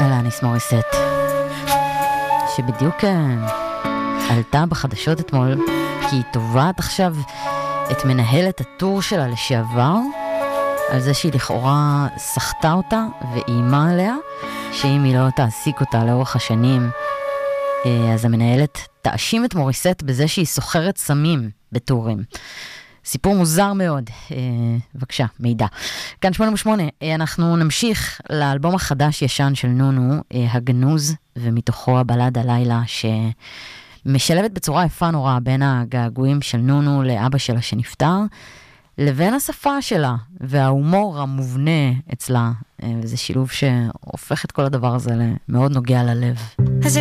אלניס מוריסט, שבדיוק עלתה בחדשות אתמול, כי היא תובעת עכשיו את מנהלת הטור שלה לשעבר, על זה שהיא לכאורה שחתה אותה ואימה עליה, שאם היא לא תעסיק אותה לאורך השנים, אז המנהלת תאשים את מוריסט בזה שהיא סוחרת סמים בטורים. סיפור מוזר מאוד. בבקשה, מידע. כאן 88, אנחנו נמשיך לאלבום החדש ישן של נונו, הגנוז, ומתוכו הבלד הלילה, שמשלבת בצורה יפה נורא בין הגעגועים של נונו לאבא שלה שנפטר, לבין השפה שלה, וההומור המובנה אצלה, וזה שילוב שהופך את כל הדבר הזה למאוד נוגע ללב.